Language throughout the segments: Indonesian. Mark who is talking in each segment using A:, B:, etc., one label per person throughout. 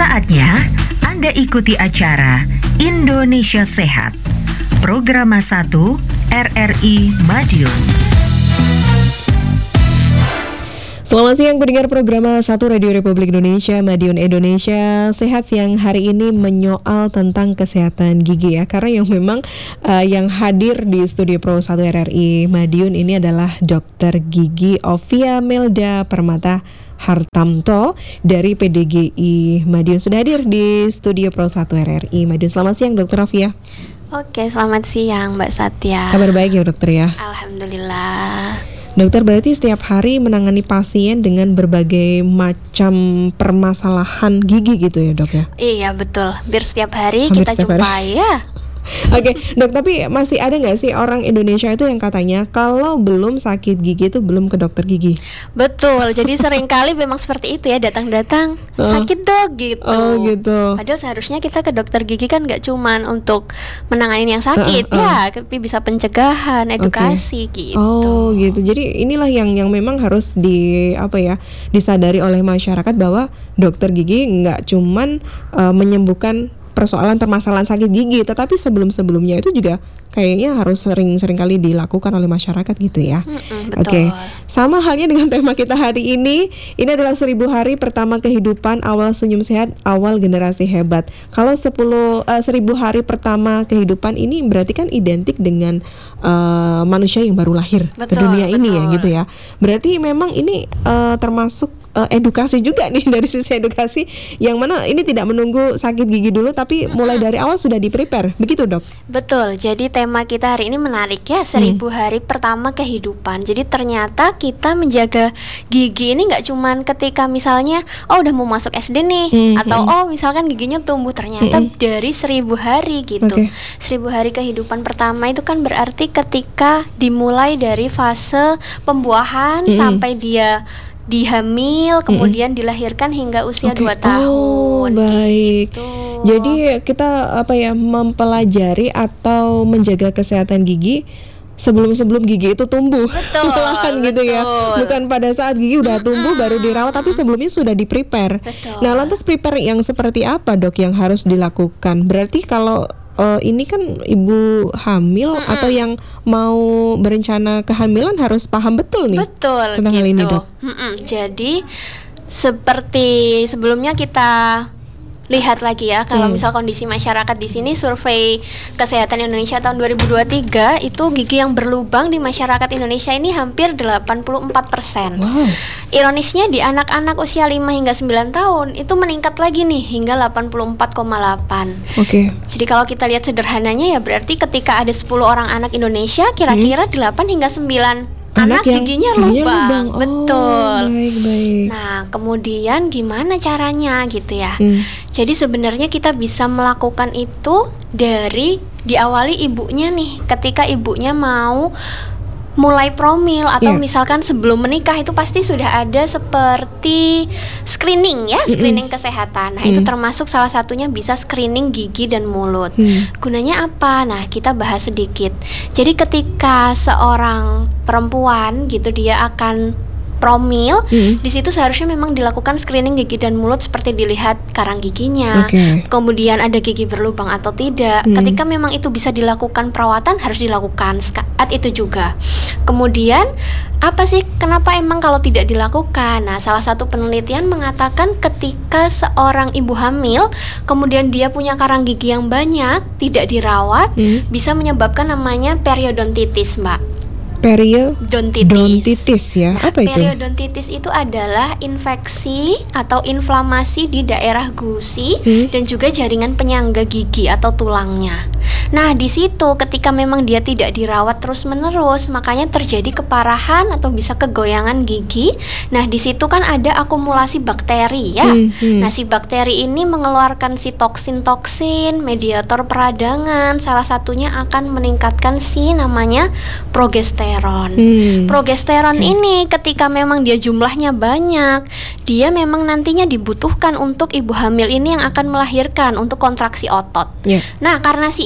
A: Saatnya Anda ikuti acara Indonesia Sehat, Programa 1 RRI Madiun.
B: Selamat siang pendengar Programa 1 Radio Republik Indonesia, Madiun Indonesia Sehat. Siang hari ini menyoal tentang kesehatan gigi ya. Karena yang memang yang hadir di studio Pro 1 RRI Madiun ini adalah Dokter Gigi Ovia Melda Permata Hartamto dari PDGI Madiun. Sudah hadir di studio Pro 1 RRI Madiun. Selamat siang Dokter Ovia.
C: Oke, selamat siang Mbak Satya.
B: Kabar baik ya dokter ya?
C: Alhamdulillah.
B: Dokter berarti setiap hari menangani pasien dengan berbagai macam permasalahan gigi gitu ya dok ya?
C: Iya betul, hampir setiap hari
B: Hampir
C: kita
B: setiap
C: jumpai ya.
B: Oke, dok, tapi masih ada nggak sih orang Indonesia itu yang katanya kalau belum sakit gigi itu belum ke dokter gigi?
C: Betul, jadi seringkali memang seperti itu ya, datang-datang sakit dok gitu.
B: Oh gitu.
C: Padahal seharusnya kita ke dokter gigi kan nggak cuman untuk menangani yang sakit ya, tapi bisa pencegahan, edukasi gitu.
B: Oh gitu. Jadi inilah yang memang harus disadari oleh masyarakat bahwa dokter gigi nggak cuman menyembuhkan permasalahan sakit gigi, tetapi sebelumnya itu juga kayaknya harus sering kali dilakukan oleh masyarakat gitu ya.
C: Betul.
B: Oke. Sama halnya dengan tema kita hari ini adalah 1000 hari pertama kehidupan, awal senyum sehat, awal generasi hebat. Kalau 1000 hari pertama kehidupan ini berarti kan identik dengan manusia yang baru lahir ke dunia ini ya gitu ya. Berarti memang ini termasuk edukasi juga nih, dari sisi edukasi yang mana ini tidak menunggu sakit gigi dulu tapi mulai dari awal sudah di-prepare. Begitu, Dok?
C: Betul. Jadi tema kita hari ini menarik ya, 1000 hari pertama kehidupan. Jadi ternyata kita menjaga gigi ini nggak cuman ketika misalnya udah mau masuk SD nih atau misalkan giginya tumbuh, ternyata dari 1000 hari gitu. 1000 hari kehidupan pertama itu kan berarti ketika dimulai dari fase pembuahan sampai dia dihamil, kemudian dilahirkan hingga usia 2 tahun.
B: Baik.
C: Gitu.
B: Jadi kita mempelajari atau menjaga kesehatan gigi sebelum gigi itu tumbuh.
C: Betul.
B: gitu ya. Bukan pada saat gigi udah tumbuh baru dirawat, tapi sebelumnya sudah di-prepare.
C: Betul.
B: Nah, lantas prepare yang seperti apa, Dok, yang harus dilakukan? Berarti kalau ini kan ibu hamil atau yang mau berencana kehamilan harus paham betul nih tentang hal ini, Dok.
C: Jadi seperti sebelumnya kita lihat lagi ya, kalau misal kondisi masyarakat di sini, survei Kesehatan Indonesia tahun 2023 itu gigi yang berlubang di masyarakat Indonesia ini hampir 84%.
B: Wow.
C: Ironisnya di anak-anak usia 5 hingga 9 tahun itu meningkat lagi nih hingga 84,8.
B: Oke.
C: Jadi kalau kita lihat sederhananya ya berarti ketika ada 10 orang anak Indonesia, kira-kira 8 hingga 9 anak giginya lubang.
B: Betul. Baik.
C: Nah, kemudian gimana caranya gitu ya? Jadi sebenarnya kita bisa melakukan itu dari diawali ibunya nih. Ketika ibunya mau mulai promil atau misalkan sebelum menikah itu pasti sudah ada seperti screening ya, screening kesehatan. Nah, itu termasuk salah satunya bisa screening gigi dan mulut. Gunanya apa? Nah, kita bahas sedikit. Jadi ketika seorang perempuan gitu dia akan promil, di situ seharusnya memang dilakukan screening gigi dan mulut seperti dilihat karang giginya, kemudian ada gigi berlubang atau tidak. Ketika memang itu bisa dilakukan perawatan, harus dilakukan saat itu juga. Kemudian apa sih kenapa emang kalau tidak dilakukan? Nah, salah satu penelitian mengatakan ketika seorang ibu hamil kemudian dia punya karang gigi yang banyak, tidak dirawat, bisa menyebabkan namanya periodontitis, Mbak.
B: Periodontitis ya.
C: Nah,
B: apa itu?
C: Periodontitis itu adalah infeksi atau inflamasi di daerah gusi dan juga jaringan penyangga gigi atau tulangnya. Nah, di situ ketika memang dia tidak dirawat terus-menerus, makanya terjadi keparahan atau bisa kegoyangan gigi. Nah, di situ kan ada akumulasi bakteri ya. Nah, si bakteri ini mengeluarkan si toksin-toksin, mediator peradangan, salah satunya akan meningkatkan si namanya progesteron. Progesteron ini ketika memang dia jumlahnya banyak, dia memang nantinya dibutuhkan untuk ibu hamil ini yang akan melahirkan untuk kontraksi otot. Nah, karena si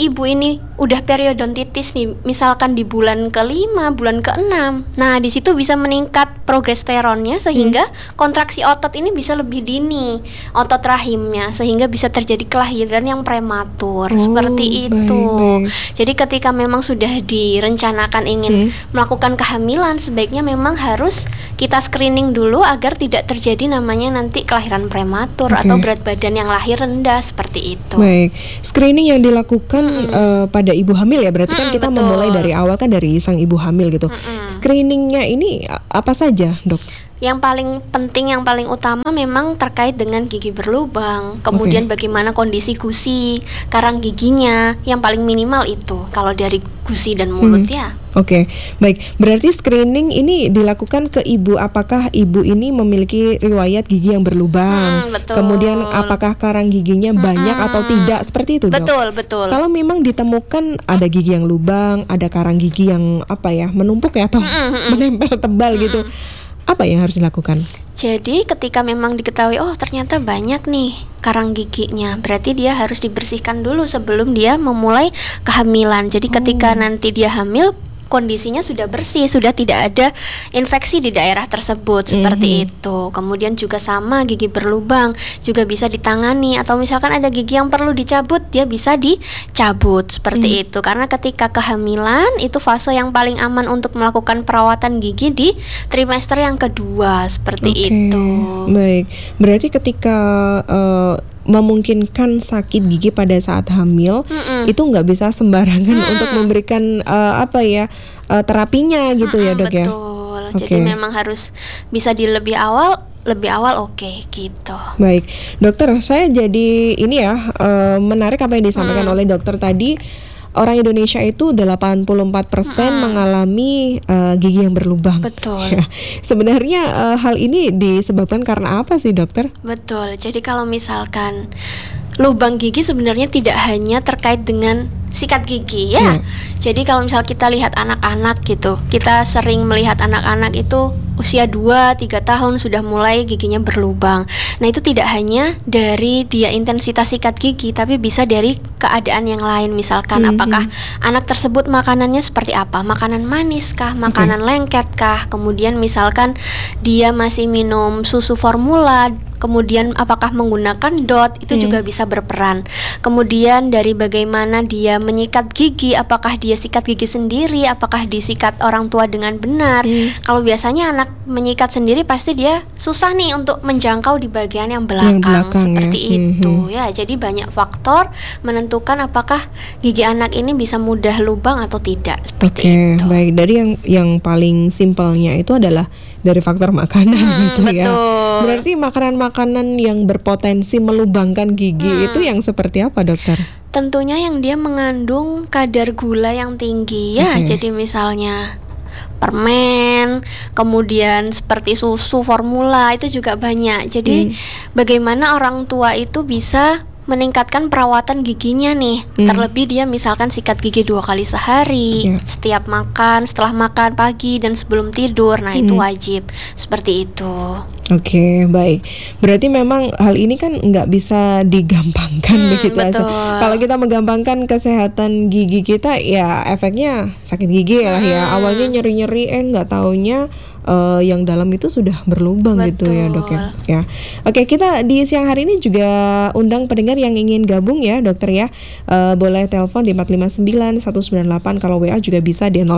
C: ibu ini udah periodontitis nih, misalkan di bulan ke-5, bulan ke-6. Nah, di situ bisa meningkat progesteronnya sehingga kontraksi otot ini bisa lebih dini, otot rahimnya, sehingga bisa terjadi kelahiran yang prematur. Seperti itu.
B: Baik.
C: Jadi ketika memang sudah direncanakan ingin melakukan kehamilan, sebaiknya memang harus kita screening dulu agar tidak terjadi namanya nanti kelahiran prematur atau berat badan yang lahir rendah, seperti itu.
B: Baik, screening yang dilakukan pada ibu hamil ya, berarti kan kita
C: betul.
B: memulai dari awal kan dari sang ibu hamil gitu. Screeningnya ini apa saja, Dok?
C: Yang paling penting, yang paling utama memang terkait dengan gigi berlubang. Kemudian bagaimana kondisi gusi, karang giginya, yang paling minimal itu kalau dari gusi dan mulut ya.
B: Oke, baik. Berarti screening ini dilakukan ke ibu, apakah ibu ini memiliki riwayat gigi yang berlubang?
C: Betul.
B: Kemudian apakah karang giginya banyak atau tidak? Seperti itu, Dok?
C: Betul.
B: Kalau memang ditemukan ada gigi yang lubang, ada karang gigi yang menumpuk ya atau menempel tebal gitu, apa yang harus dilakukan?
C: Jadi ketika memang diketahui ternyata banyak nih karang giginya, berarti dia harus dibersihkan dulu sebelum dia memulai kehamilan. Jadi ketika nanti dia hamil, kondisinya sudah bersih, sudah tidak ada infeksi di daerah tersebut, seperti itu. Kemudian juga sama gigi berlubang juga bisa ditangani, atau misalkan ada gigi yang perlu dicabut, dia bisa dicabut, seperti itu. Karena ketika kehamilan itu fase yang paling aman untuk melakukan perawatan gigi di trimester yang kedua, seperti itu.
B: Baik, berarti ketika memungkinkan sakit gigi pada saat hamil, itu nggak bisa sembarangan untuk memberikan terapinya gitu ya, Dok, ya?
C: Betul. Jadi memang harus bisa di lebih awal gitu.
B: Baik, dokter, saya jadi menarik apa yang disampaikan oleh dokter tadi. Orang Indonesia itu 84% mengalami gigi yang berlubang.
C: Betul.
B: Ya. Sebenarnya hal ini disebabkan karena apa sih, dokter?
C: Betul. Jadi kalau misalkan lubang gigi sebenarnya tidak hanya terkait dengan sikat gigi ya. Jadi kalau misal kita lihat anak-anak gitu, kita sering melihat anak-anak itu usia 2-3 tahun sudah mulai giginya berlubang. Nah, itu tidak hanya dari dia intensitas sikat gigi, tapi bisa dari keadaan yang lain. Misalkan apakah anak tersebut makanannya seperti apa? Makanan manis kah? Makanan lengket kah? Kemudian misalkan dia masih minum susu formula, kemudian apakah menggunakan DOT, itu juga bisa berperan. Kemudian dari bagaimana dia menyikat gigi, apakah dia sikat gigi sendiri, apakah disikat orang tua dengan benar. Kalau biasanya anak menyikat sendiri pasti dia susah nih untuk menjangkau di bagian yang belakang, seperti itu ya. Jadi banyak faktor menentukan apakah gigi anak ini bisa mudah lubang atau tidak, seperti itu.
B: Baik, dari yang paling simpelnya itu adalah dari faktor makanan gitu ya. Berarti makanan-makanan yang berpotensi melubangkan gigi itu yang seperti apa, dokter?
C: Tentunya yang dia mengandung kadar gula yang tinggi ya. Jadi misalnya permen, kemudian seperti susu formula, itu juga banyak. Jadi bagaimana orang tua itu bisa meningkatkan perawatan giginya nih. Terlebih dia misalkan sikat gigi 2 kali sehari, setiap makan, setelah makan pagi dan sebelum tidur. Nah, itu wajib seperti itu.
B: Oke, baik. Berarti memang hal ini kan nggak bisa digampangkan begitu aja. Kalau kita menggampangkan kesehatan gigi kita, ya efeknya sakit gigi lah ya. Awalnya nyeri-nyeri, nggak taunya yang dalam itu sudah berlubang gitu ya, Dok ya. Oke, kita di siang hari ini juga undang pendengar yang ingin gabung ya, dokter ya. Boleh telepon di 459-198, kalau WA juga bisa di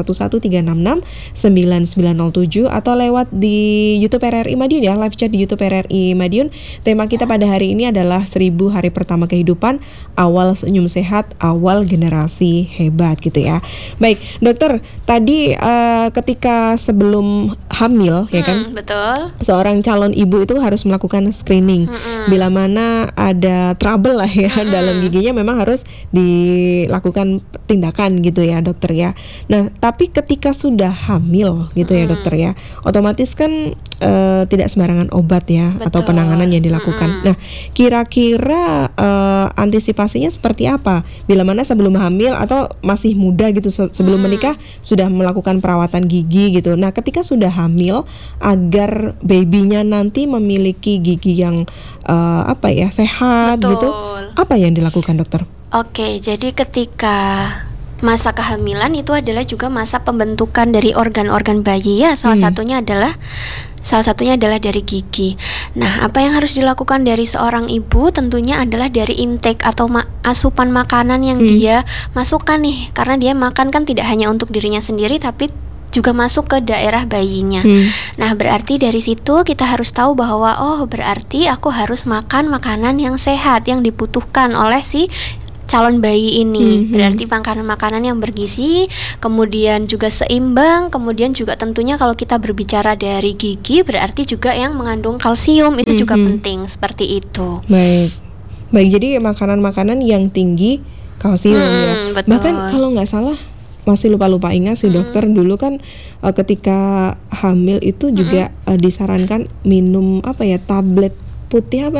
B: 0811-366-9907 atau lewat di YouTube RRI Madiun ya, live chat di YouTube RRI Madiun. Tema kita pada hari ini adalah 1000 hari pertama kehidupan, awal senyum sehat, awal generasi hebat gitu ya. Baik, dokter, tadi ketika sebelum hamil ya kan,
C: betul,
B: seorang calon ibu itu harus melakukan screening. Bila mana ada trouble lah ya dalam giginya, memang harus dilakukan tindakan gitu ya, dokter ya. Nah, tapi ketika sudah hamil gitu ya, dokter ya, otomatis kan tidak sembarangan obat ya, atau penanganan yang dilakukan. Nah, kira-kira antisipasinya seperti apa? Bila mana sebelum hamil atau masih muda gitu, sebelum menikah sudah melakukan perawatan gigi gitu. Nah, ketika sudah hamil, agar babynya nanti memiliki gigi yang sehat gitu, apa yang dilakukan, dokter?
C: Oke, jadi ketika masa kehamilan itu adalah juga masa pembentukan dari organ-organ bayi ya. Salah satunya adalah dari gigi. Nah, apa yang harus dilakukan dari seorang ibu tentunya adalah dari intake atau asupan makanan yang dia masukkan nih. Karena dia makan kan tidak hanya untuk dirinya sendiri tapi juga masuk ke daerah bayinya. Nah, berarti dari situ kita harus tahu bahwa berarti aku harus makan makanan yang sehat yang dibutuhkan oleh si calon bayi ini. Berarti makanan-makanan yang bergizi, kemudian juga seimbang, kemudian juga tentunya kalau kita berbicara dari gigi berarti juga yang mengandung kalsium itu juga penting, seperti itu.
B: Baik, jadi makanan-makanan yang tinggi kalsium ya.
C: Betul.
B: Bahkan kalau nggak salah, masih lupa ingat si dokter dulu kan ketika hamil itu juga disarankan minum tablet putih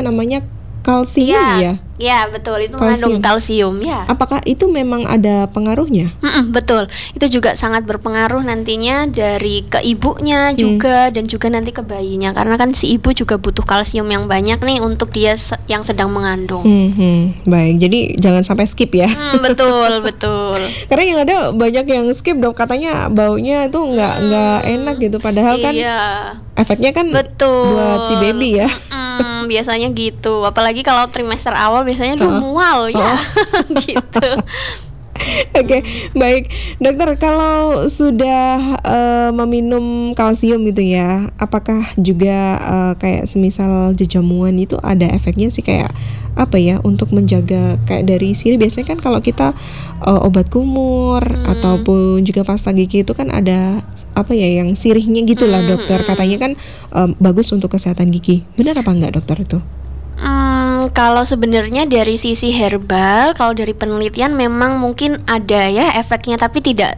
B: kalsium ya?
C: Ya betul, itu mengandung kalsium ya.
B: Apakah itu memang ada pengaruhnya?
C: Betul, itu juga sangat berpengaruh nantinya dari ke ibunya juga dan juga nanti ke bayinya, karena kan si ibu juga butuh kalsium yang banyak nih untuk dia yang sedang mengandung.
B: Baik, jadi jangan sampai skip ya.
C: Betul.
B: Karena yang ada banyak yang skip dok, katanya baunya itu nggak enak gitu, padahal kan efeknya kan buat si baby ya.
C: Biasanya gitu, apalagi kalau trimester awal biasanya mual ya. Gitu.
B: Oke, baik dokter, kalau sudah meminum kalsium gitu ya, apakah juga kayak semisal jejamuan itu ada efeknya sih, kayak untuk menjaga kayak dari sirih? Biasanya kan kalau kita obat kumur ataupun juga pasta gigi itu kan ada yang sirihnya gitulah dokter, katanya kan bagus untuk kesehatan gigi. Benar apa enggak dokter itu?
C: Kalau sebenarnya dari sisi herbal, kalau dari penelitian memang mungkin ada ya efeknya, tapi tidak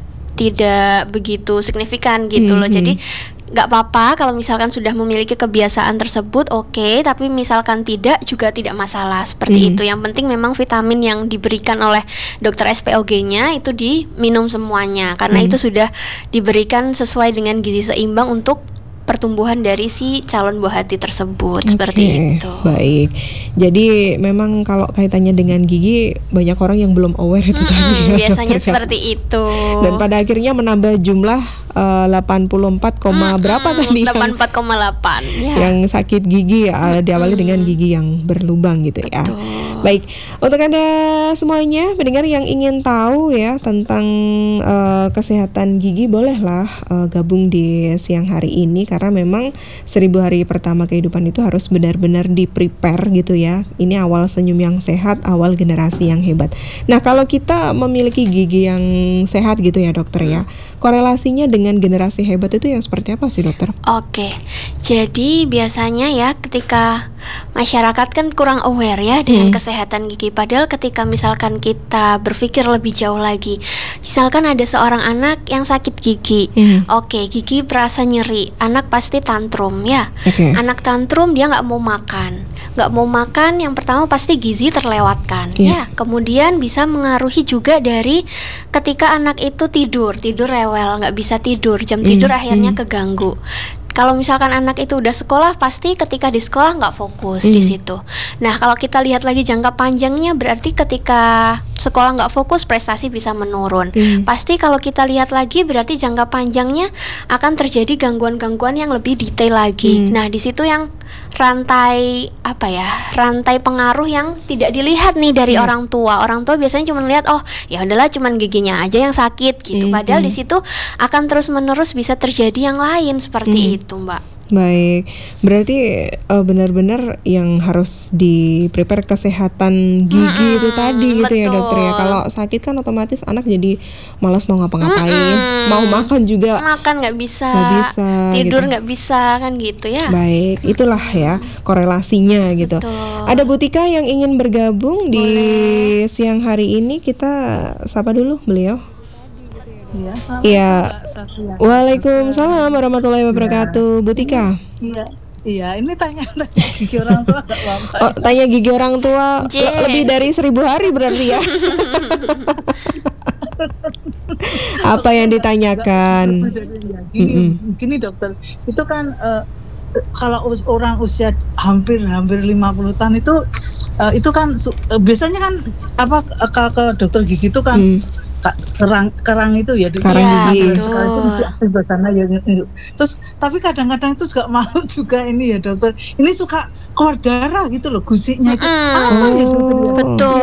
C: begitu signifikan gitu loh. Jadi nggak apa-apa kalau misalkan sudah memiliki kebiasaan tersebut, oke, tapi misalkan tidak juga tidak masalah seperti itu. Yang penting memang vitamin yang diberikan oleh dokter SPOG-nya itu diminum semuanya, karena itu sudah diberikan sesuai dengan gizi seimbang untuk pertumbuhan dari si calon buah hati tersebut. Seperti itu.
B: Baik. Jadi memang kalau kaitannya dengan gigi banyak orang yang belum aware itu tadi.
C: Biasanya seperti itu.
B: Dan pada akhirnya menambah jumlah 84, berapa tadi?
C: 84,8 ya.
B: Yang sakit gigi diawali dengan gigi yang berlubang gitu ya. Baik, untuk Anda semuanya pendengar yang ingin tahu ya tentang kesehatan gigi, bolehlah gabung di siang hari ini, karena memang 1000 hari pertama kehidupan itu harus benar-benar di-prepare gitu ya. Ini awal senyum yang sehat, awal generasi yang hebat. Nah, kalau kita memiliki gigi yang sehat gitu ya dokter ya, korelasinya dengan generasi hebat itu yang seperti apa sih dokter?
C: Oke, jadi biasanya ya ketika masyarakat kan kurang aware ya dengan kesehatan gigi. Padahal ketika misalkan kita berpikir lebih jauh lagi, misalkan ada seorang anak yang sakit gigi, oke, gigi berasa nyeri, anak pasti tantrum ya. Anak tantrum, dia nggak mau makan, yang pertama pasti gizi terlewatkan ya. Kemudian bisa mengaruhi juga dari ketika anak itu tidur rewel, nggak bisa tidur, jam tidur akhirnya keganggu. Kalau misalkan anak itu udah sekolah, pasti ketika di sekolah nggak fokus di situ. Nah, kalau kita lihat lagi jangka panjangnya, berarti ketika sekolah nggak fokus, prestasi bisa menurun. Pasti kalau kita lihat lagi, berarti jangka panjangnya akan terjadi gangguan-gangguan yang lebih detail lagi. Nah, di situ yang rantai pengaruh yang tidak dilihat nih dari orang tua. Orang tua biasanya cuma lihat, oh ya udahlah cuman giginya aja yang sakit gitu. Padahal di situ akan terus-menerus bisa terjadi yang lain seperti itu, Mbak.
B: Baik, berarti benar-benar yang harus di-prepare kesehatan gigi itu tadi gitu ya dokter ya. Kalau sakit kan otomatis anak jadi malas mau ngapa-ngapain, mau makan juga
C: nggak bisa, tidur nggak bisa kan gitu ya.
B: Baik, itulah ya korelasinya gitu. Ada Bu Tika yang ingin bergabung di siang hari ini, kita sapa dulu beliau. Iya. Waalaikumsalam warahmatullahi wabarakatuh, Bu Tika.
D: Iya, ini tanya gigi orang tua agak lama.
B: Oh, tanya gigi orang tua lebih dari 1000 hari berarti ya. Apa yang ditanyakan?
D: Gini dokter, itu kan kalau orang usia hampir 50 tahun itu itu kan biasanya kan apa ke dokter gigi itu kan kerang itu ya
B: Karang gigi.
D: sekali itu mesti aktif di sana ya. Terus tapi kadang-kadang itu juga malu juga ini ya dokter. Ini suka keluar darah gitu loh gusinya itu. Apa ya dokter ya?
C: Betul.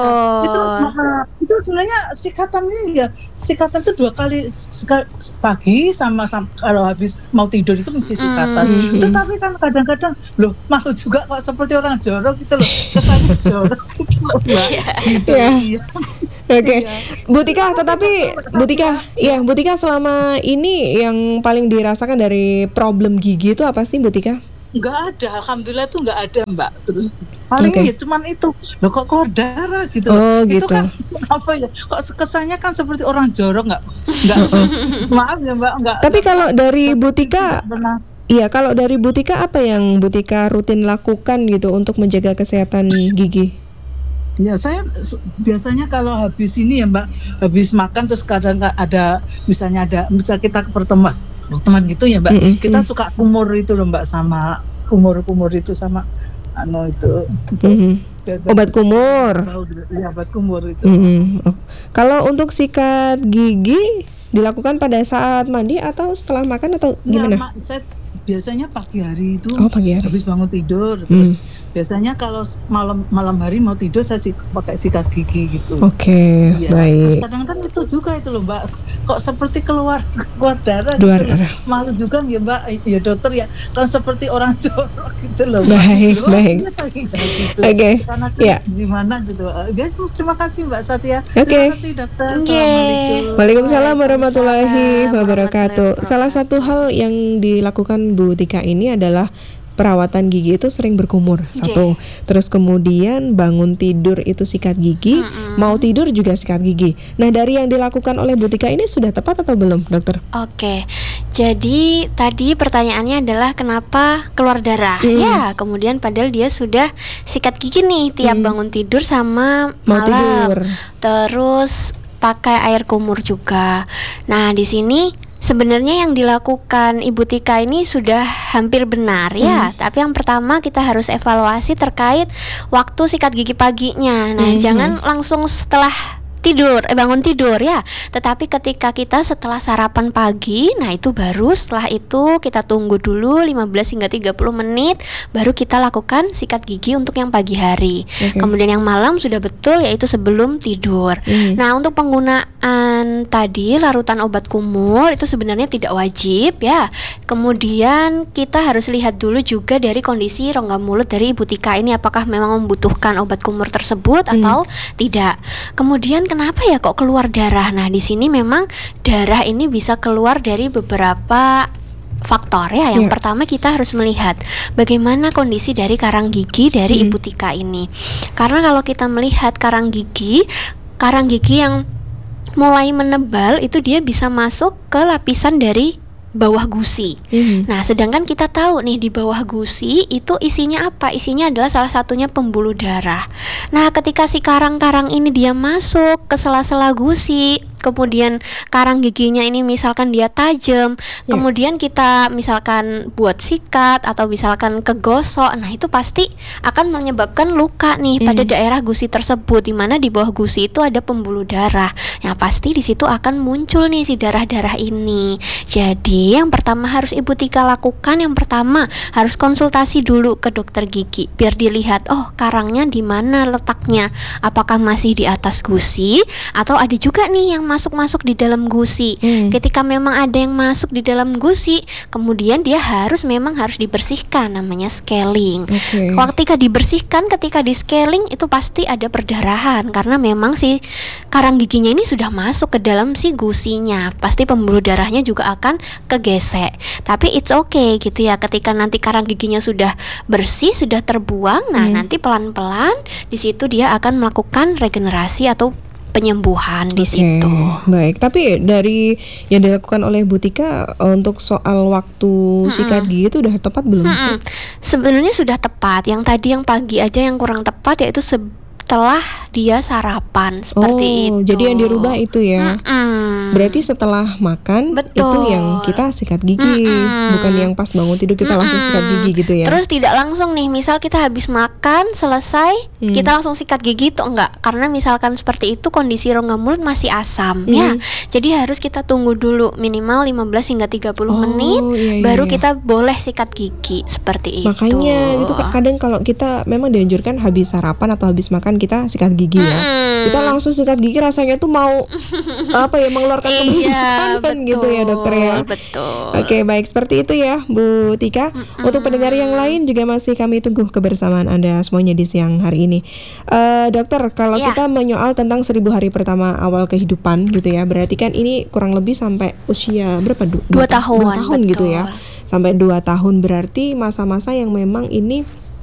D: Ya, itu sebenarnya sikatan ini ya. Sikatan itu 2 kali pagi sama kalau habis mau tidur itu mesti sikatan. Itu tapi kan kadang-kadang loh malu juga kok seperti orang jorok gitu loh. Kesannya jorok gitu loh, Mbak. Gitu.
B: Iya.
D: Iya.
B: Oke,
D: Iya.
B: Bu Tika, tetapi Bu Tika selama ini yang paling dirasakan dari problem gigi itu apa sih Bu Tika?
D: Nggak ada, alhamdulillah tuh nggak ada Mbak. Terus paling ya cuman itu, loh kok keluar darah gitu.
B: Oh,
D: itu
B: gitu.
D: kan apa ya? Kok kesannya kan seperti orang jorok nggak? Maaf ya Mbak, nggak.
B: Tapi kalau dari Bu Tika,
D: pernah.
B: iya kalau dari Bu Tika apa yang Bu Tika rutin lakukan gitu untuk menjaga kesehatan gigi?
D: Ya saya biasanya kalau habis ini ya Mbak, habis makan terus kadang ada misal kita ke pertemuan gitu ya Mbak, kita suka kumur itu loh Mbak, sama kumur itu sama itu.
B: Obat kumur.
D: Iya, obat kumur itu.
B: Kalau untuk sikat gigi dilakukan pada saat mandi atau setelah makan atau gimana?
D: Saya biasanya pagi hari itu
B: Pagi hari.
D: habis bangun tidur terus biasanya kalau malam hari mau tidur saya pakai sikat gigi gitu.
B: Oke,
D: Ya,
B: baik.
D: kadang-kadang itu juga itu loh Mbak, kok seperti keluar darah
B: Keluar
D: gitu loh.
B: darah.
D: Malu juga ya Mbak, ya dokter ya kan seperti orang jorok gitu loh Mbak.
B: Baik,
D: Loh,
B: baik.
D: gitu.
B: Oke,
D: Karena
B: ya.
D: gimana gitu. Guys, terima kasih Mbak Satya.
B: Oke.
D: Terima kasih dokter. Assalamualaikum.
B: Waalaikumsalam warahmatullahi
C: Waalaikumsalam
B: wabarakatuh.
C: warahmatullahi
B: Salah satu hal yang dilakukan Bu Tika ini adalah perawatan gigi itu sering berkumur. Satu. Terus kemudian bangun tidur itu sikat gigi, mau tidur juga sikat gigi. Nah, dari yang dilakukan oleh Bu Tika ini sudah tepat atau belum, dokter?
C: Oke, jadi tadi pertanyaannya adalah kenapa keluar darah? Ya, kemudian padahal dia sudah sikat gigi nih tiap bangun tidur sama
B: Mau
C: malam.
B: tidur.
C: Terus pakai air kumur juga. Nah, di sini sebenarnya yang dilakukan Ibu Tika ini sudah hampir benar ya. Tapi yang pertama kita harus evaluasi terkait waktu sikat gigi paginya. Nah, jangan langsung setelah bangun tidur ya, tetapi ketika kita setelah sarapan pagi, nah itu baru setelah itu kita tunggu dulu 15 hingga 30 menit baru kita lakukan sikat gigi untuk yang pagi hari. Kemudian yang malam sudah betul yaitu sebelum tidur. Nah, untuk penggunaan tadi larutan obat kumur itu sebenarnya tidak wajib ya. Kemudian kita harus lihat dulu juga dari kondisi rongga mulut dari Ibu Tika ini, apakah memang membutuhkan obat kumur tersebut atau tidak. Kemudian kenapa ya kok keluar darah? Nah, di sini memang darah ini bisa keluar dari beberapa faktor ya. Yang pertama kita harus melihat bagaimana kondisi dari karang gigi dari Ibu Tika ini. Karena kalau kita melihat karang gigi yang mulai menebal itu dia bisa masuk ke lapisan dari bawah gusi. Nah, sedangkan kita tahu nih di bawah gusi itu isinya apa? Isinya adalah salah satunya pembuluh darah. Nah, ketika si karang-karang ini dia masuk ke sela-sela gusi, kemudian karang giginya ini misalkan dia tajam, kemudian kita misalkan buat sikat atau misalkan kegosok, nah itu pasti akan menyebabkan luka nih pada daerah gusi tersebut, di mana di bawah gusi itu ada pembuluh darah. Yang pasti di situ akan muncul nih si darah-darah ini. Jadi yang pertama harus Ibu Tika lakukan, yang pertama harus konsultasi dulu ke dokter gigi biar dilihat karangnya di mana letaknya, apakah masih di atas gusi atau ada juga nih yang masuk di dalam gusi. Ketika memang ada yang masuk di dalam gusi, kemudian dia harus dibersihkan, namanya scaling. Ketika dibersihkan, ketika di scaling itu pasti ada perdarahan karena memang si karang giginya ini sudah masuk ke dalam si gusinya. Pasti pembuluh darahnya juga akan kegesek. Tapi it's okay gitu ya. Ketika nanti karang giginya sudah bersih, sudah terbuang, nah nanti pelan-pelan di situ dia akan melakukan regenerasi atau penyembuhan di situ.
B: Baik, tapi dari yang dilakukan oleh Bu Tika untuk soal waktu sikat gigi itu udah tepat belum sih?
C: Sebenarnya sudah tepat. Yang tadi yang pagi aja yang kurang tepat yaitu setelah dia sarapan seperti itu.
B: Jadi yang dirubah itu ya. Berarti setelah makan
C: Betul.
B: itu yang kita sikat gigi, bukan yang pas bangun tidur kita langsung sikat gigi gitu ya.
C: Terus tidak langsung nih, misal kita habis makan selesai kita langsung sikat gigi itu enggak, karena misalkan seperti itu kondisi rongga mulut masih asam ya. Jadi harus kita tunggu dulu minimal 15 hingga 30 menit baru kita boleh sikat gigi seperti itu.
B: Makanya itu kadang kalau kita memang dianjurkan habis sarapan atau habis makan kita sikat gigi ya. Kita langsung sikat gigi rasanya tuh mau mengeluarkan kebanyakan gitu ya dokter ya.
C: Betul.
B: Oke, baik, seperti itu ya Bu Tika. Untuk pendengar yang lain juga masih kami tunggu kebersamaan Anda semuanya di siang hari ini. Dokter, kalau kita menyoal tentang 1000 hari pertama awal kehidupan gitu ya, berarti kan ini kurang lebih sampai usia berapa? 2 tahun gitu ya. Sampai 2 tahun berarti masa-masa yang memang ini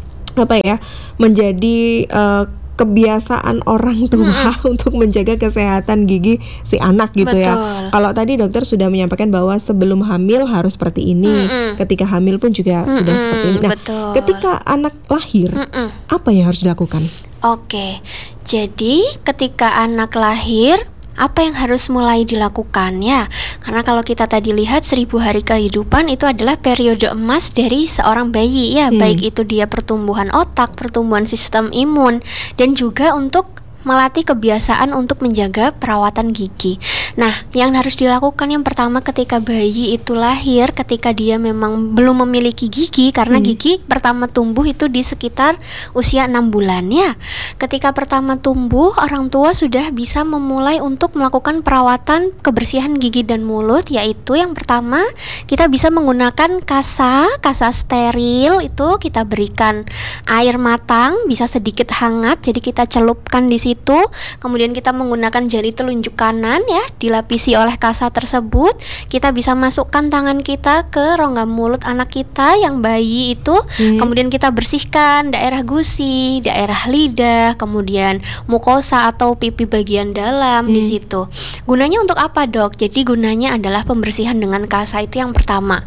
B: menjadi kebiasaan orang tua untuk menjaga kesehatan gigi si anak gitu ya. Kalau tadi dokter sudah menyampaikan bahwa sebelum hamil harus seperti ini, ketika hamil pun juga sudah seperti ini. Nah, ketika anak lahir, apa yang harus dilakukan?
C: Oke, jadi ketika anak lahir, apa yang harus mulai dilakukan ya? Karena kalau kita tadi lihat 1000 hari kehidupan itu adalah periode emas dari seorang bayi ya, baik itu dia pertumbuhan otak, pertumbuhan sistem imun, dan juga untuk melatih kebiasaan untuk menjaga perawatan gigi. Nah, yang harus dilakukan yang pertama ketika bayi itu lahir, ketika dia memang belum memiliki gigi, karena gigi pertama tumbuh itu di sekitar usia 6 bulan ya. Ketika pertama tumbuh, orang tua sudah bisa memulai untuk melakukan perawatan kebersihan gigi dan mulut, yaitu yang pertama kita bisa menggunakan kasa steril, itu kita berikan air matang, bisa sedikit hangat, jadi kita celupkan di situ. Kemudian kita menggunakan jari telunjuk kanan ya, dilapisi oleh kasa tersebut. Kita bisa masukkan tangan kita ke rongga mulut anak kita yang bayi itu. Kemudian kita bersihkan daerah gusi, daerah lidah, kemudian mukosa atau pipi bagian dalam di situ. Gunanya untuk apa, Dok? Jadi gunanya adalah pembersihan dengan kasa, itu yang pertama.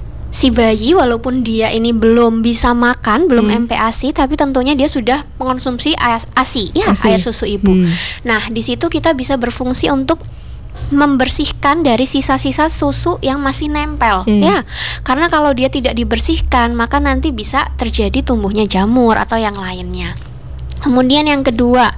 C: Si bayi walaupun dia ini belum bisa makan, belum MPASI, tapi tentunya dia sudah mengonsumsi ASI ya, air susu ibu. Nah, di situ kita bisa berfungsi untuk membersihkan dari sisa-sisa susu yang masih nempel ya. Karena kalau dia tidak dibersihkan, maka nanti bisa terjadi tumbuhnya jamur atau yang lainnya. Kemudian yang kedua,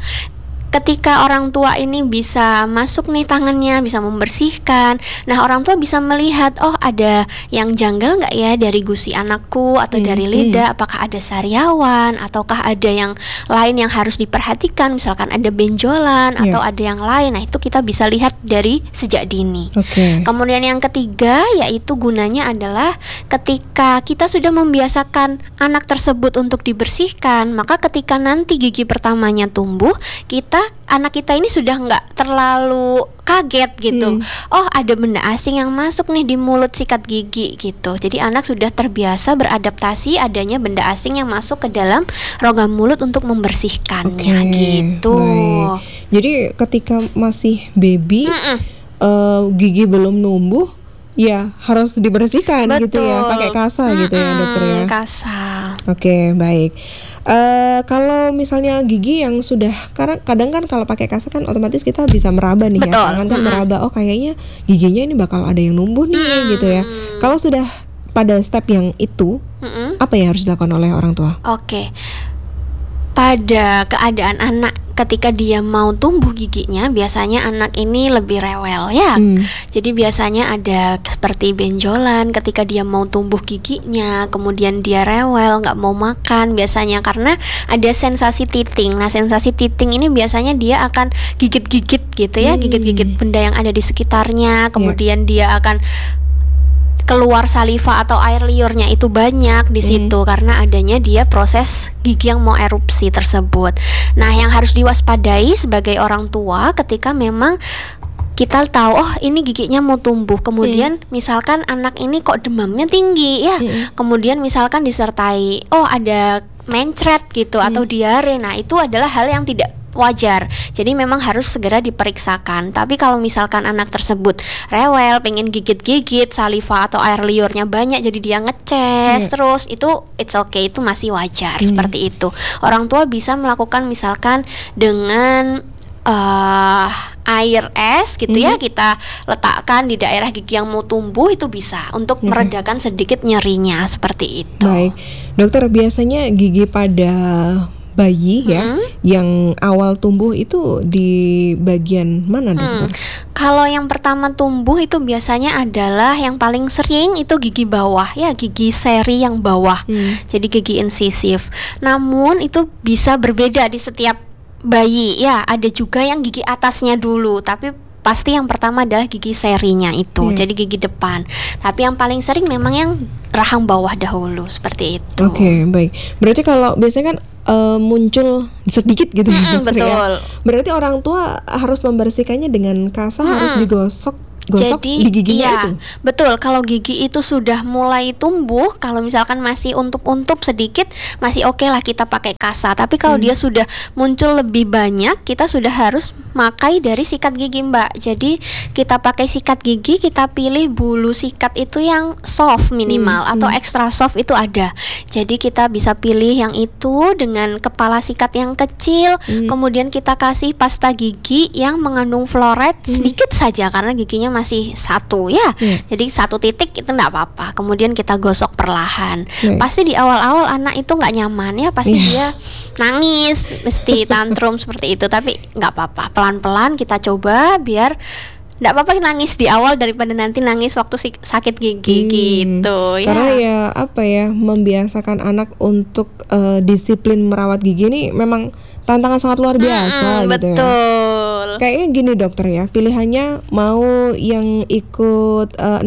C: ketika orang tua ini bisa masuk nih tangannya, bisa membersihkan. Nah, orang tua bisa melihat, oh ada yang janggal nggak ya dari gusi anakku atau dari lidah, apakah ada sariawan ataukah ada yang lain yang harus diperhatikan, misalkan ada benjolan atau ada yang lain. Nah, itu kita bisa lihat dari sejak dini. Kemudian yang ketiga, yaitu gunanya adalah ketika kita sudah membiasakan anak tersebut untuk dibersihkan, maka ketika nanti gigi pertamanya tumbuh, anak kita ini sudah nggak terlalu kaget gitu. Oh, ada benda asing yang masuk nih di mulut, sikat gigi gitu. Jadi anak sudah terbiasa beradaptasi adanya benda asing yang masuk ke dalam rongga mulut untuk membersihkannya gitu.
B: Baik. Jadi ketika masih baby, gigi belum numbuh, ya harus dibersihkan gitu ya, pakai kasa gitu ya dokter ya.
C: Kasa.
B: Oke, baik. Kalau misalnya gigi yang sudah, karena kadang kan kalau pakai kasa kan otomatis kita bisa meraba nih ya, tangan kan meraba, oh kayaknya giginya ini bakal ada yang numbuh nih gitu ya. Kalau sudah pada step yang itu, apa yang harus dilakukan oleh orang tua?
C: Oke. Pada keadaan anak ketika dia mau tumbuh giginya, biasanya anak ini lebih rewel ya. Jadi biasanya ada seperti benjolan ketika dia mau tumbuh giginya, kemudian dia rewel, nggak mau makan biasanya karena ada sensasi titing. Nah, sensasi titing ini biasanya dia akan gigit-gigit gitu ya, gigit-gigit benda yang ada di sekitarnya, kemudian dia akan keluar saliva atau air liurnya itu banyak di situ karena adanya dia proses gigi yang mau erupsi tersebut. Nah, yang harus diwaspadai sebagai orang tua ketika memang kita tahu, oh ini giginya mau tumbuh, kemudian misalkan anak ini kok demamnya tinggi ya, kemudian misalkan disertai oh ada mencret gitu atau diare. Nah, itu adalah hal yang tidak wajar. Jadi memang harus segera diperiksakan. Tapi kalau misalkan anak tersebut rewel, pengen gigit-gigit, saliva atau air liurnya banyak, jadi dia ngeces terus, itu it's okay, itu masih wajar seperti itu. Orang tua bisa melakukan misalkan dengan air es gitu ya, kita letakkan di daerah gigi yang mau tumbuh, itu bisa untuk meredakan sedikit nyerinya seperti itu.
B: Baik, dokter, biasanya gigi pada bayi ya yang awal tumbuh itu di bagian mana, dokter?
C: Kalau yang pertama tumbuh itu biasanya adalah yang paling sering itu gigi bawah ya, gigi seri yang bawah. Jadi gigi insisif. Namun itu bisa berbeda di setiap bayi ya, ada juga yang gigi atasnya dulu, tapi pasti yang pertama adalah gigi serinya itu, jadi gigi depan. Tapi yang paling sering memang yang rahang bawah dahulu, seperti itu.
B: Oke, baik. Berarti kalau biasanya kan muncul sedikit gitu ya, dokter,
C: betul.
B: ya. Berarti orang tua harus membersihkannya dengan kasar, harus digosok
C: Jadi,
B: di giginya
C: iya,
B: itu.
C: betul. Kalau gigi itu sudah mulai tumbuh, kalau misalkan masih untup-untup sedikit, masih oke lah kita pakai kasa. Tapi kalau dia sudah muncul lebih banyak, kita sudah harus pakai dari sikat gigi, Mbak. Jadi kita pakai sikat gigi, kita pilih bulu sikat itu yang soft minimal atau extra soft itu ada. Jadi kita bisa pilih yang itu dengan kepala sikat yang kecil. Kemudian kita kasih pasta gigi yang mengandung fluoride sedikit saja karena giginya masih satu ya. Jadi 1 titik itu enggak apa-apa. Kemudian kita gosok perlahan. Pasti di awal-awal anak itu nggak nyaman ya, pasti dia nangis, mesti tantrum seperti itu. Tapi nggak apa-apa, pelan-pelan kita coba biar nggak apa-apa nangis di awal daripada nanti nangis waktu sakit gigi gitu ya.
B: Karena ya apa ya, membiasakan anak untuk disiplin merawat gigi ini memang tantangan sangat luar biasa gitu ya.
C: Betul.
B: Kayaknya gini, dokter ya, pilihannya mau yang ikut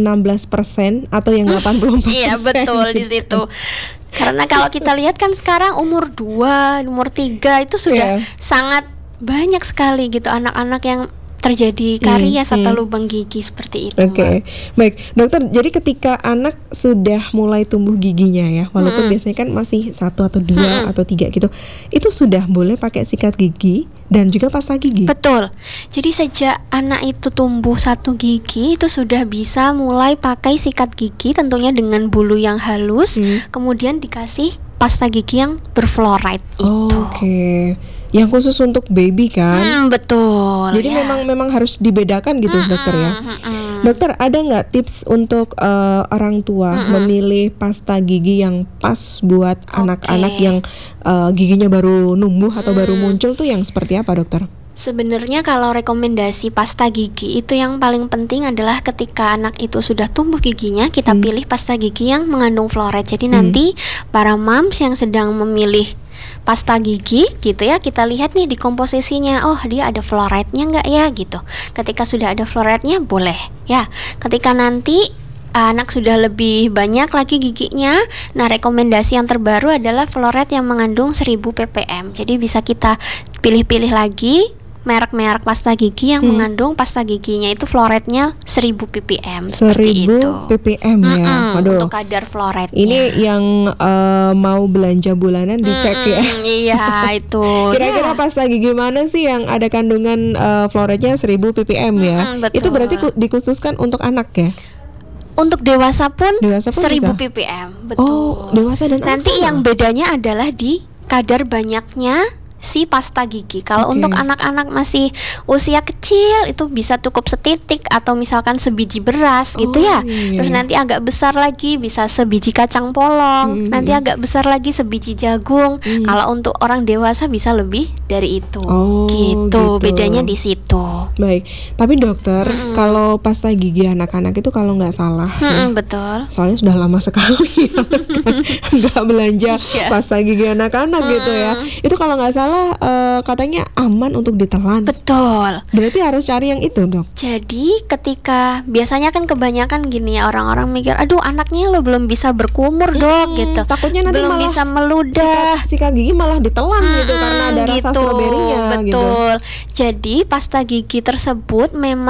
B: 16% atau yang 84%.
C: Iya, betul di situ. Karena kalau kita lihat kan sekarang umur 2, umur 3 itu sudah sangat banyak sekali gitu anak-anak yang terjadi karies atau lubang gigi seperti itu.
B: Oke. Baik, dokter. Jadi ketika anak sudah mulai tumbuh giginya ya, walaupun biasanya kan masih 1 atau 2 atau 3 gitu, itu sudah boleh pakai sikat gigi dan juga pasta gigi.
C: Betul. Jadi sejak anak itu tumbuh 1 gigi itu sudah bisa mulai pakai sikat gigi, tentunya dengan bulu yang halus, kemudian dikasih pasta gigi yang berfluoride itu.
B: Oke. Yang khusus untuk baby kan?
C: Betul.
B: Jadi memang harus dibedakan gitu, dokter ya. Dokter, ada nggak tips untuk orang tua memilih pasta gigi yang pas buat anak-anak yang giginya baru numbuh atau baru muncul tuh yang seperti apa, dokter?
C: Sebenarnya kalau rekomendasi pasta gigi itu yang paling penting adalah ketika anak itu sudah tumbuh giginya, kita pilih pasta gigi yang mengandung fluoride. Jadi nanti para moms yang sedang memilih pasta gigi gitu ya, kita lihat nih di komposisinya, oh dia ada fluoride-nya nggak ya gitu. Ketika sudah ada fluoride-nya boleh ya. Ketika nanti anak sudah lebih banyak lagi giginya, nah rekomendasi yang terbaru adalah fluoride yang mengandung 1000 ppm. Jadi bisa kita pilih-pilih lagi merek-merek pasta gigi yang mengandung pasta giginya itu fluoride-nya 1000 ppm seperti itu.
B: 1000 ppm ya. Waduh.
C: Untuk kadar fluoride-nya.
B: Ini yang mau belanja bulanan dicek ya.
C: Iya, itu.
B: Kira-kira pasta gigi mana sih yang ada kandungan fluoride-nya 1000 ppm ya?
C: Betul.
B: Itu berarti dikhususkan untuk anak ya?
C: Untuk dewasa pun 1000
B: bisa?
C: ppm. Betul.
B: Oh, dewasa dan anak
C: nanti
B: sama?
C: yang bedanya adalah di kadar banyaknya si pasta gigi. Kalau untuk anak-anak masih usia kecil itu bisa cukup setitik atau misalkan sebiji beras gitu ya. Terus nanti agak besar lagi bisa sebiji kacang polong, nanti agak besar lagi sebiji jagung. Kalau untuk orang dewasa bisa lebih dari itu. Gitu. Bedanya di situ.
B: Baik. Tapi dokter, kalau pasta gigi anak-anak itu kalau nggak salah,
C: betul.
B: soalnya sudah lama sekali nggak belanja pasta gigi anak-anak gitu ya. Itu kalau nggak salah katanya aman untuk ditelan.
C: Betul.
B: Berarti harus cari yang itu, dok.
C: Jadi ketika biasanya kan kebanyakan gini ya, orang-orang mikir, aduh anaknya lo belum bisa berkumur dok gitu.
B: Takutnya nanti
C: belum
B: malah
C: bisa meludah.
B: Sikat gigi malah ditelan gitu karena ada rasa stroberinya.
C: Betul.
B: Gitu.
C: Jadi pasta gigi tersebut memang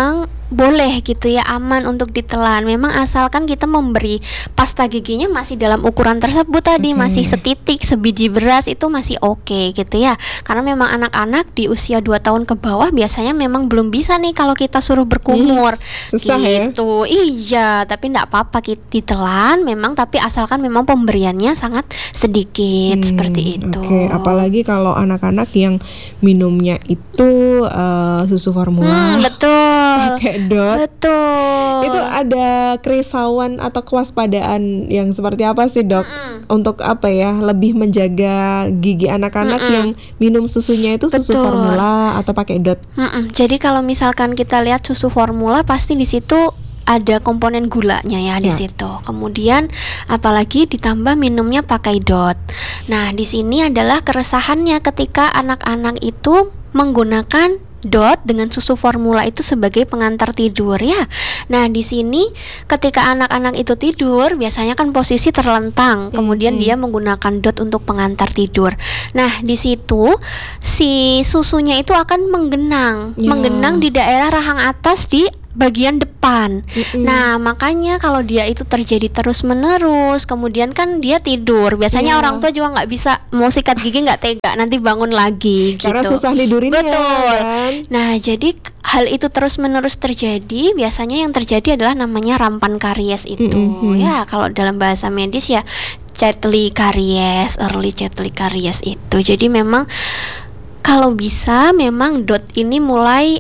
C: boleh gitu ya, aman untuk ditelan. Memang asalkan kita memberi pasta giginya masih dalam ukuran tersebut tadi, masih setitik, sebiji beras itu masih oke gitu ya. Karena memang anak-anak di usia 2 tahun ke bawah biasanya memang belum bisa nih kalau kita suruh berkumur.
B: Susah
C: gitu. Iya, tapi enggak apa-apa kita ditelan memang, tapi asalkan memang pemberiannya sangat sedikit seperti itu.
B: Oke, apalagi kalau anak-anak yang minumnya itu susu formula.
C: Betul.
B: Pakai dot.
C: Betul.
B: Itu ada kerisauan atau kewaspadaan yang seperti apa sih, Dok? Untuk apa ya, lebih menjaga gigi anak-anak yang minum susunya itu susu
C: Betul.
B: formula atau pakai dot?
C: Jadi kalau misalkan kita lihat susu formula, pasti di situ ada komponen gulanya ya di situ. Kemudian apalagi ditambah minumnya pakai dot. Nah, di sini adalah keresahannya ketika anak-anak itu menggunakan dot dengan susu formula itu sebagai pengantar tidur ya. Nah, di sini ketika anak-anak itu tidur biasanya kan posisi terlentang, kemudian dia menggunakan dot untuk pengantar tidur. Nah, di situ si susunya itu akan menggenang di daerah rahang atas di bagian depan. Nah, makanya kalau dia itu terjadi terus-menerus, kemudian kan dia tidur. Biasanya orang tua juga nggak bisa, mau sikat gigi nggak tega, nanti bangun lagi
B: Karena
C: gitu.
B: susah tidurinnya.
C: Betul.
B: Kan?
C: Nah, jadi hal itu terus-menerus terjadi. Biasanya yang terjadi adalah namanya rampan karies itu. Ya, kalau dalam bahasa medis ya Chateley karies, early Chateley karies itu. Jadi memang kalau bisa memang dot ini mulai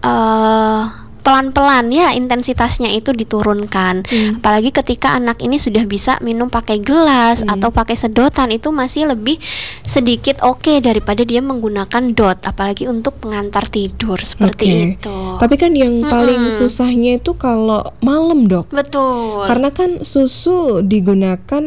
C: pelan-pelan ya intensitasnya itu diturunkan. Apalagi ketika anak ini sudah bisa minum pakai gelas atau pakai sedotan, itu masih lebih sedikit oke daripada dia menggunakan dot, apalagi untuk pengantar tidur seperti itu.
B: Tapi kan yang paling susahnya itu kalau malam, Dok.
C: Betul.
B: Karena kan susu digunakan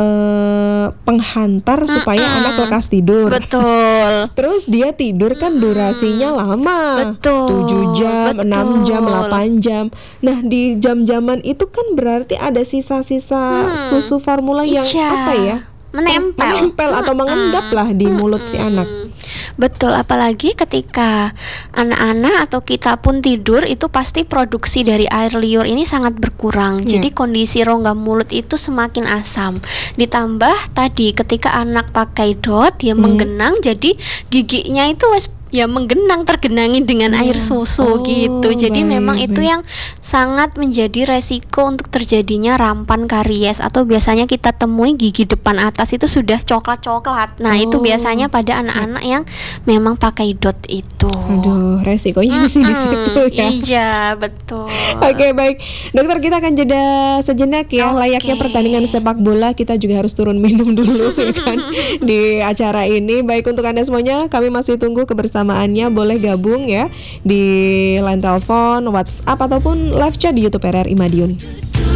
B: penghantar supaya anak lekas tidur.
C: Betul.
B: Terus dia tidur kan durasinya lama.
C: Betul.
B: 7 jam, 6 jam, 8 jam. Nah, di jam-jaman itu kan berarti ada sisa-sisa susu formula yang apa ya? Menempel atau mengendap lah di mulut si anak.
C: Betul, apalagi ketika anak-anak atau kita pun tidur itu pasti produksi dari air liur ini sangat berkurang. Jadi kondisi rongga mulut itu semakin asam. Ditambah tadi ketika anak pakai dot dia menggenang, jadi giginya itu ya menggenang, tergenangi dengan air susu gitu. Jadi memang itu yang sangat menjadi resiko untuk terjadinya rampan karies, atau biasanya kita temui gigi depan atas itu sudah coklat-coklat. Nah, itu biasanya pada anak-anak yang memang pakai dot itu.
B: Aduh, resikonya masih di situ ya.
C: Iya, betul.
B: Oke, baik. Dokter, kita akan jeda sejenak ya. Layaknya pertandingan sepak bola, kita juga harus turun minum dulu ya kan di acara ini. Baik, untuk Anda semuanya, kami masih tunggu kebersamaannya. Boleh gabung ya di line telepon, WhatsApp ataupun live chat di YouTube RRI Madiun.